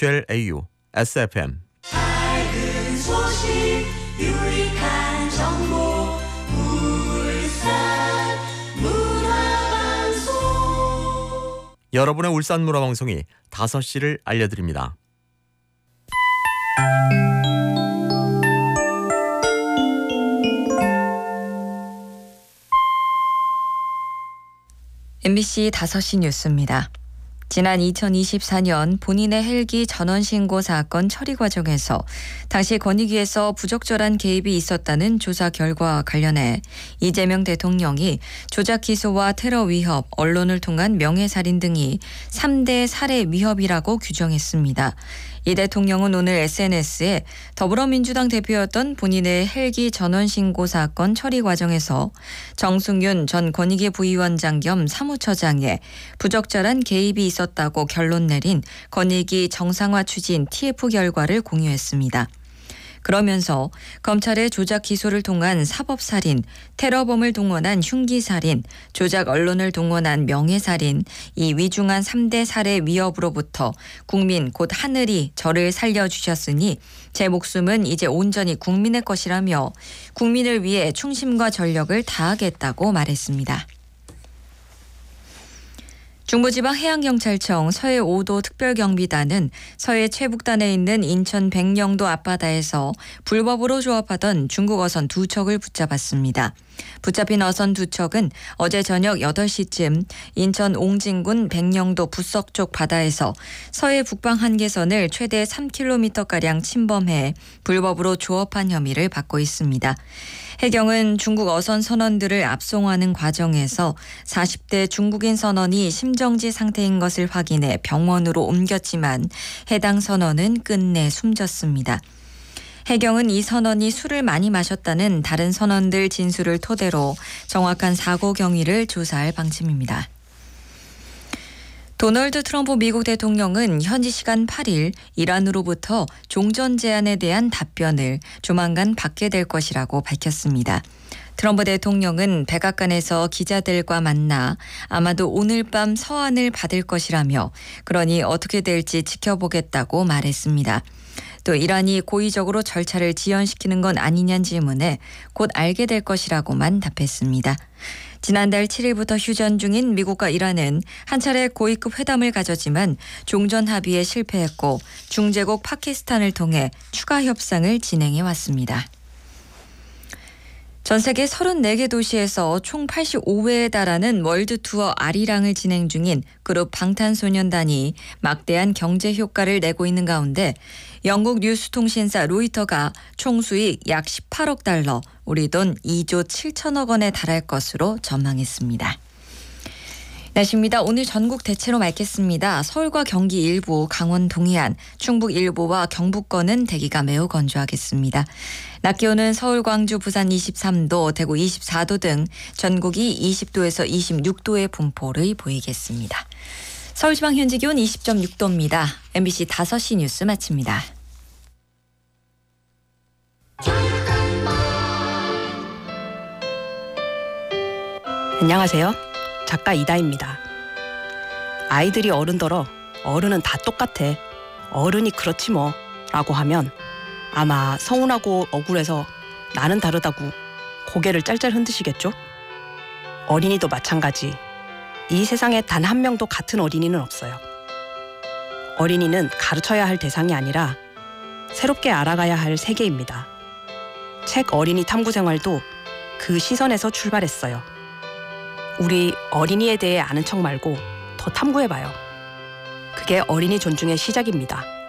HLAU, SFM. 밝은 소식 유익한 정보 울산 문화방송. 여러분의 울산 문화방송이 5시를 알려드립니다. MBC 5시 뉴스입니다. 지난 2024년 본인의 헬기 전원신고 사건 처리 과정에서 당시 권익위에서 부적절한 개입이 있었다는 조사 결과와 관련해 이재명 대통령이 조작 기소와 테러 위협, 언론을 통한 명예살인 등이 3대 살해 위협이라고 규정했습니다. 이 대통령은 오늘 SNS에 더불어민주당 대표였던 본인의 헬기 전원신고 사건 처리 과정에서 정승윤 전 권익위 부위원장 겸 사무처장의 부적절한 개입이 있었다고 결론 내린 권익위 정상화 추진 TF 결과를 공유했습니다. 그러면서 검찰의 조작 기소를 통한 사법살인, 테러범을 동원한 흉기살인, 조작 언론을 동원한 명예살인, 이 위중한 3대 살해 위협으로부터 국민 곧 하늘이 저를 살려주셨으니 제 목숨은 이제 온전히 국민의 것이라며 국민을 위해 충심과 전력을 다하겠다고 말했습니다. 중부지방해양경찰청 서해 5도 특별경비단은 서해 최북단에 있는 인천 백령도 앞바다에서 불법으로 조업하던 중국 어선 2척을 붙잡았습니다. 붙잡힌 어선 2척은 어제 저녁 8시쯤 인천 옹진군 백령도 부석 쪽 바다에서 서해 북방 한계선을 최대 3km가량 침범해 불법으로 조업한 혐의를 받고 있습니다. 해경은 중국 어선 선원들을 압송하는 과정에서 40대 중국인 선원이 심정지 상태인 것을 확인해 병원으로 옮겼지만 해당 선원은 끝내 숨졌습니다. 해경은 이 선원이 술을 많이 마셨다는 다른 선원들 진술을 토대로 정확한 사고 경위를 조사할 방침입니다. 도널드 트럼프 미국 대통령은 현지 시간 8일 이란으로부터 종전 제안에 대한 답변을 조만간 받게 될 것이라고 밝혔습니다. 트럼프 대통령은 백악관에서 기자들과 만나 아마도 오늘 밤 서한을 받을 것이라며 그러니 어떻게 될지 지켜보겠다고 말했습니다. 또 이란이 고의적으로 절차를 지연시키는 건 아니냐는 질문에 곧 알게 될 것이라고만 답했습니다. 지난달 7일부터 휴전 중인 미국과 이란은 한 차례 고위급 회담을 가졌지만 종전 합의에 실패했고 중재국 파키스탄을 통해 추가 협상을 진행해 왔습니다. 전 세계 34개 도시에서 총 85회에 달하는 월드 투어 아리랑을 진행 중인 그룹 방탄소년단이 막대한 경제 효과를 내고 있는 가운데 영국 뉴스통신사 로이터가 총 수익 약 18억 달러, 우리 돈 2조 7천억 원에 달할 것으로 전망했습니다. 날씨입니다. 오늘 전국 대체로 맑겠습니다. 서울과 경기 일부, 강원 동해안, 충북 일부와 경북권은 대기가 매우 건조하겠습니다. 낮 기온은 서울, 광주, 부산 23도, 대구 24도 등 전국이 20도에서 26도의 분포를 보이겠습니다. 서울지방 현재 기온 20.6도입니다. MBC 5시 뉴스 마칩니다. 안녕하세요. 작가 이다입니다. 아이들이 어른더러 어른은 다 똑같아. 어른이 그렇지 뭐 라고 하면 아마 서운하고 억울해서 나는 다르다고 고개를 짤짤 흔드시겠죠? 어린이도 마찬가지. 이 세상에 단 한 명도 같은 어린이는 없어요. 어린이는 가르쳐야 할 대상이 아니라 새롭게 알아가야 할 세계입니다. 책 어린이 탐구 생활도 그 시선에서 출발했어요. 우리 어린이에 대해 아는 척 말고 더 탐구해봐요. 그게 어린이 존중의 시작입니다.